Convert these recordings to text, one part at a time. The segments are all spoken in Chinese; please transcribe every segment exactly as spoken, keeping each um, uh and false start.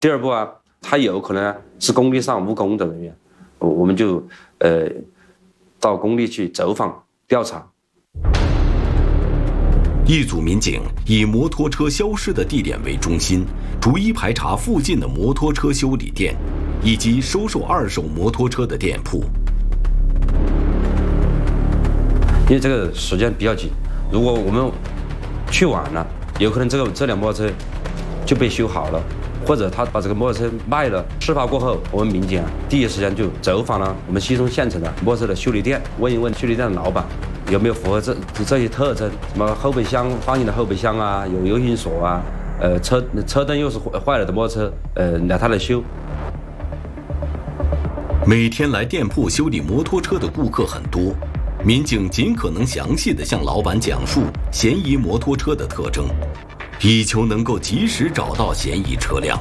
第二步啊，他有可能是工地上务工的人员，我们就呃到工地去走访调查。 一组民警以摩托车消失的地点为中心，逐一排查附近的摩托车修理店，以及收售二手摩托车的店铺。 因为这个时间比较紧，如果我们去晚了，有可能这个这辆摩托车就被修好了，或者他把这个摩托车卖了。事发过后，我们民警啊第一时间就走访了我们西充县城的摩托车的修理店，问一问修理店的老板有没有符合这这些特征，什么后备箱放进的后备箱啊，有 U 型锁啊，呃车车灯又是坏了的摩托车，呃来他来修。 每天来店铺修理摩托车的顾客很多，民警尽可能详细地向老板讲述嫌疑摩托车的特征，以求能够及时找到嫌疑车辆。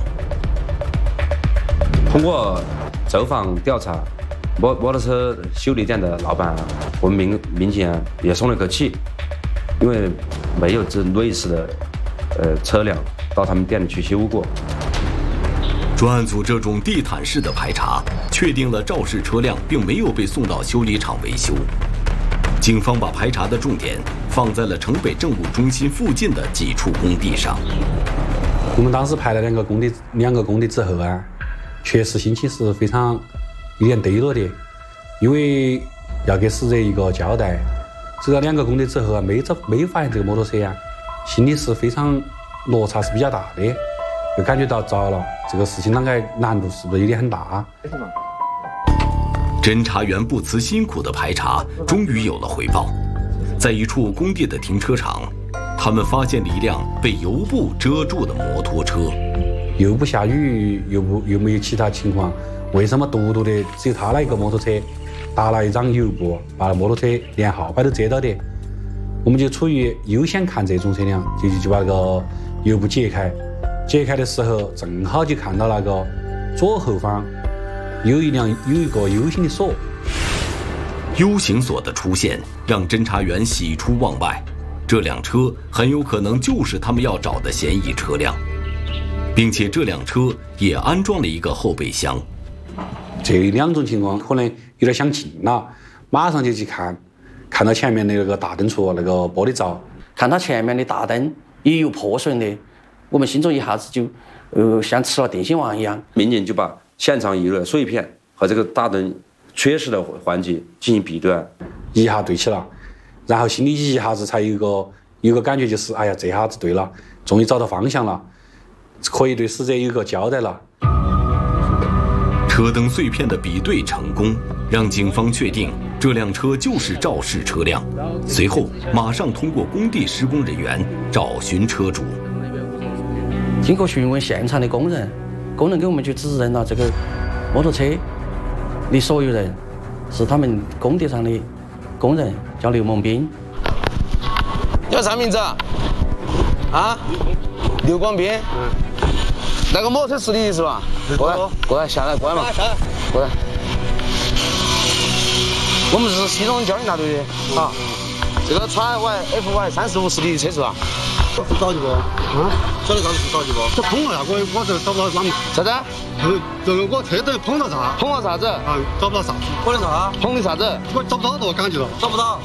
通过走访调查摩摩托车修理店的老板啊，我们民民警啊也松了口气，因为没有这类似的呃车辆到他们店里去修过。 专案组这种地毯式的排查，确定了肇事车辆并没有被送到修理厂维修。警方把排查的重点放在了城北政务中心附近的几处工地上。 我们当时排了两个工地，两个工地之后啊，确实心情是非常有点低落的，因为要给死者一个交代。走到两个工地之后啊，没找没发现这个摩托车啊，心里是非常落差是比较大的，就感觉到糟了，这个事情啷个难度是不是有点很大？ 侦查员不辞辛苦的排查，终于有了回报。在一处工地的停车场，他们发现了一辆被油布遮住的摩托车。 又不下雨，又不又没有其他情况，为什么独独的只有他那一个摩托车搭了一张油布，把摩托车连号牌都遮到的？我们就出于优先看这种车辆，就就把那个油布解开。解开的时候，正好就看到那个左后方有一辆有一个 U 型的锁。 U 型锁的出现让侦查员喜出望外，这辆车很有可能就是他们要找的嫌疑车辆，并且这辆车也安装了一个后备箱。 这两种情况可能有点相近了，马上就去看，看到前面的那个大灯处那个玻璃罩， 看他前面的大灯也有破损的，我们心中一下子就呃像吃了定心丸一样。 民警就把现场遗留的碎片和这个大灯缺失的环节进行比对， 一下对齐了，然后心里一下子才有一个有个感觉，就是哎呀，这下子对了，终于找到方向了，可以对死者有一个交代了。 车灯碎片的比对成功，让警方确定这辆车就是肇事车辆。随后马上通过工地施工人员找寻车主。 经过询问现场的工人，工人给我们就指认了这个摩托车的所有人是他们工地上的工人，叫刘梦斌。 叫啥名字啊？啊？刘光斌。嗯。那个摩托是你的是吧？过来，过来，下来，过来嘛。下来，过来。我们是西充交警大队的啊。这个川 Y F Y 三十五是你的车是吧？ 是着急不？啊？晓得啥子是着急不？这碰了呀，我我这找不到哪里？ 啥子？ 这个我车灯碰到啥？ 碰了啥子？ 啊，找不到啥？ 碰的啥？碰的啥子？ 我找不到的，我感觉到找不到。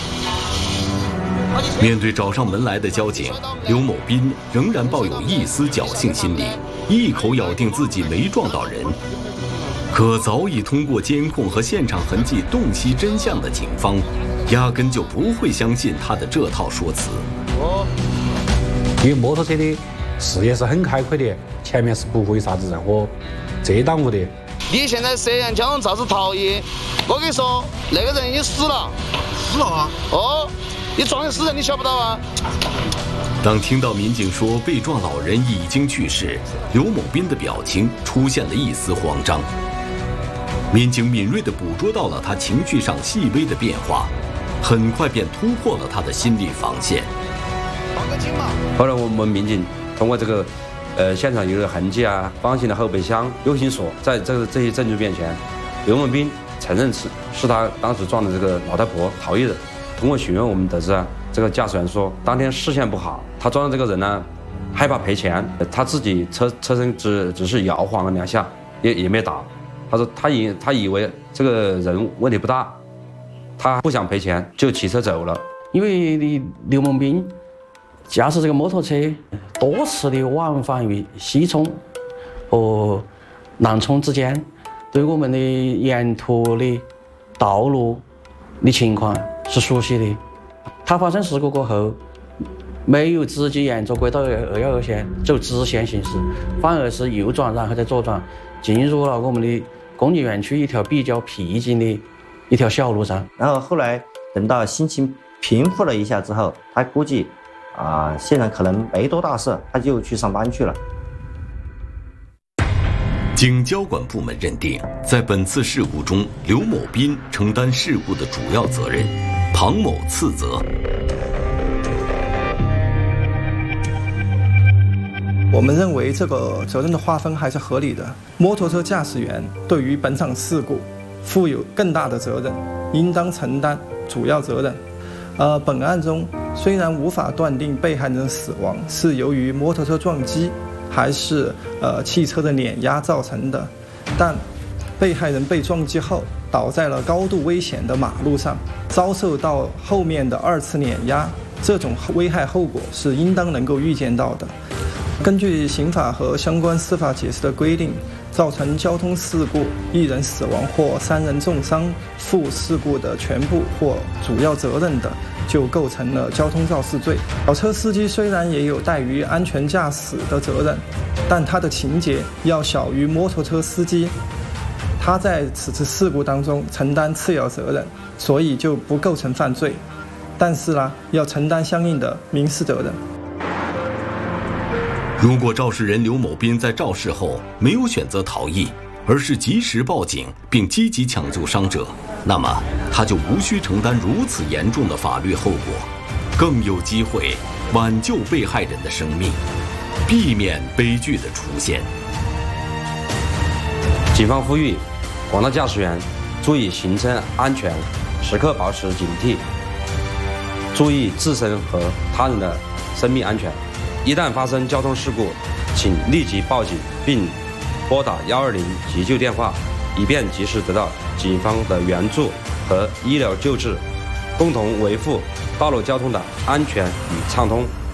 面对找上门来的交警，刘某斌仍然抱有一丝侥幸心理，一口咬定自己没撞到人。可早已通过监控和现场痕迹洞悉真相的警方，压根就不会相信他的这套说辞。 因为摩托车的视野是很开阔的，前面是不会有啥子任何遮挡物的。 你现在涉嫌交通肇事逃逸，我跟你说，那个人已经死了。 死了啊？ 哦。你撞的死人，你晓不到啊？ 当听到民警说被撞老人已经去世，刘某斌的表情出现了一丝慌张。民警敏锐地捕捉到了他情绪上细微的变化，很快便突破了他的心理防线。 后来我们民警通过这个呃现场遗留的痕迹啊，方形的后备箱、U 型锁，在这个这些证据面前，刘某斌承认是是他当时撞的这个老太婆逃逸的。通过询问，我们得知啊，这个驾驶员说，当天视线不好，他撞的这个人呢， 害怕赔钱，他自己车车身只只是摇晃了两下，也也没打。他说他以他以为这个人问题不大，他不想赔钱，就骑车走了。 因为你刘某斌驾驶这个摩托车多次的往返于西涌和南充之间，对我们的沿途的道路的情况是熟悉的。他发生事故过后，没有直接沿着轨道二幺二线走直线行驶，反而是右转然后再左转，进入了我们的工业园区一条比较僻静的一条小路上。 然后后来等到心情平复了一下之后，他估计啊、呃，现在可能没多大事，他就去上班去了。 经交管部门认定，在本次事故中，刘某斌承担事故的主要责任，庞某次责。 我们认为这个责任的划分还是合理的。摩托车驾驶员对于本场事故负有更大的责任，应当承担主要责任。呃，本案中虽然无法断定被害人的死亡是由于摩托车撞击还是呃汽车的碾压造成的，但被害人被撞击后倒在了高度危险的马路上，遭受到后面的二次碾压，这种危害后果是应当能够预见到的。根据刑法和相关司法解释的规定，造成交通事故一人死亡或三人重伤，负事故的全部或主要责任的，就构成了交通肇事罪。小车司机虽然也有怠于安全驾驶的责任，但他的情节要小于摩托车司机，他在此次事故当中承担次要责任，所以就不构成犯罪。但是呢，要承担相应的民事责任。 如果肇事人刘某斌在肇事后没有选择逃逸，而是及时报警并积极抢救伤者，那么他就无需承担如此严重的法律后果，更有机会挽救被害人的生命，避免悲剧的出现。 警方呼吁广大驾驶员注意行车安全，时刻保持警惕，注意自身和他人的生命安全。一旦发生交通事故，请立即报警并拨打幺二零急救电话，以便及时得到警方的援助和医疗救治，共同维护道路交通的安全与畅通。